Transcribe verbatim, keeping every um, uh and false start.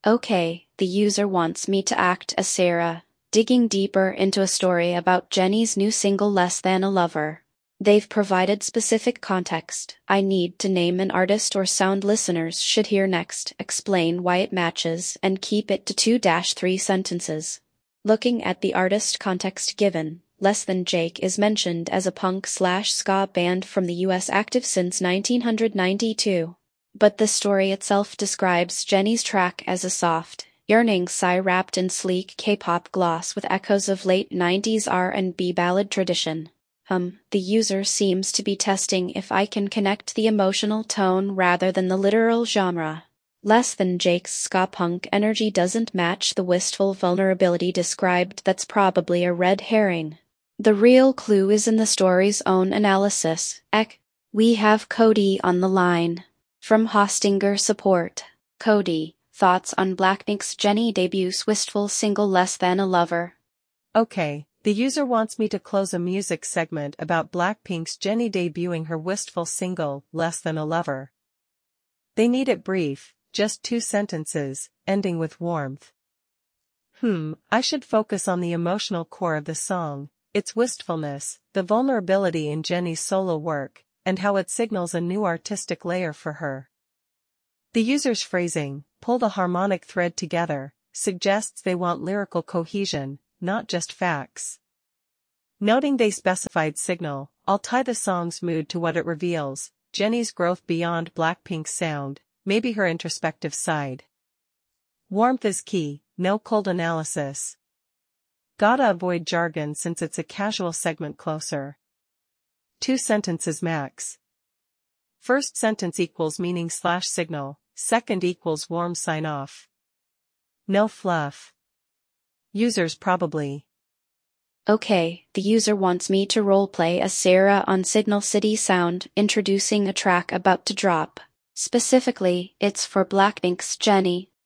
Okay, the user wants me to act as Sarah, digging deeper into a story about Jennie's new single Less Than a Lover. They've provided specific context. I need to name an artist or sound listeners should hear next, explain why it matches, and keep it to two to three sentences. Looking at the artist context given, Less Than Jake is mentioned as a punk slash ska band from the U S active since nineteen ninety-two. But the story itself describes Jennie's track as a soft, yearning sigh wrapped in sleek K-pop gloss with echoes of late nineties R and B ballad tradition. Um, the user seems to be testing if I can connect the emotional tone rather than the literal genre. Less Than Jake's ska punk energy doesn't match the wistful vulnerability described. That's probably a red herring. The real clue is in the story's own analysis. Ek, we have Cody on the line. From Hostinger Support. Cody, thoughts on Blackpink's Jennie debut's wistful single Less Than a Lover? Okay, the user wants me to close a music segment about Blackpink's Jennie debuting her wistful single, Less Than a Lover. They need it brief, just two sentences, ending with warmth. Hmm, I should focus on the emotional core of the song, its wistfulness, the vulnerability in Jennie's solo work, and how it signals a new artistic layer for her. The user's phrasing, pull the harmonic thread together, suggests they want lyrical cohesion, not just facts. Noting they specified signal, I'll tie the song's mood to what it reveals, Jennie's growth beyond Blackpink's sound, maybe her introspective side. Warmth is key, no cold analysis. Gotta avoid jargon since it's a casual segment closer. Two sentences max. First sentence equals meaning slash signal, second equals warm sign off. No fluff. Users probably. Okay, the user wants me to roleplay as Sarah on Signal City Sound, introducing a track about to drop. Specifically, it's for Blackpink's Jennie,